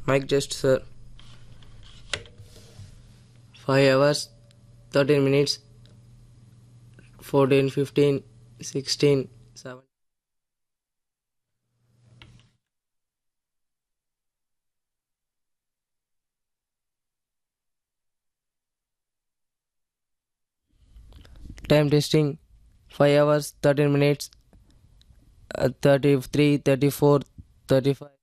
Mic test, sir. 5 hours, 13 minutes, 14, 15, 16, 7. Time testing 5 hours, 13 minutes, 33, 34, 35.